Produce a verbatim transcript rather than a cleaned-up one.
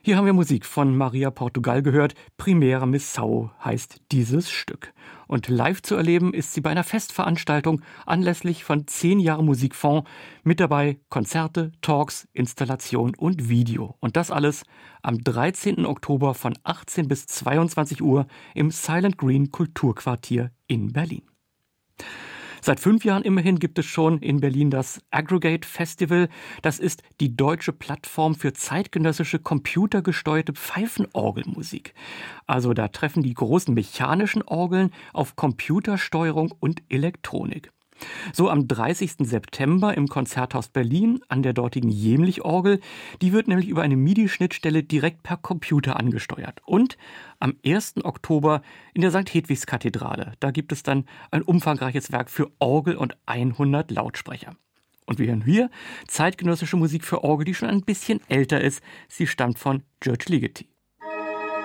Hier haben wir Musik von Maria Portugal gehört. Primera Missão heißt dieses Stück. Und live zu erleben ist sie bei einer Festveranstaltung anlässlich von zehn Jahre Musikfonds. Mit dabei Konzerte, Talks, Installation und Video. Und das alles am dreizehnten Oktober von achtzehn bis zweiundzwanzig Uhr im Silent Green Kulturquartier in Berlin. Seit fünf Jahren immerhin gibt es schon in Berlin das Aggregate Festival. Das ist die deutsche Plattform für zeitgenössische computergesteuerte Pfeifenorgelmusik. Also da treffen die großen mechanischen Orgeln auf Computersteuerung und Elektronik. So am dreißigsten September im Konzerthaus Berlin an der dortigen Jemlich-Orgel. Die wird nämlich über eine MIDI-Schnittstelle direkt per Computer angesteuert. Und am ersten Oktober in der Sankt Hedwigs-Kathedrale. Da gibt es dann ein umfangreiches Werk für Orgel und hundert Lautsprecher. Und wir hören hier zeitgenössische Musik für Orgel, die schon ein bisschen älter ist. Sie stammt von György Ligeti.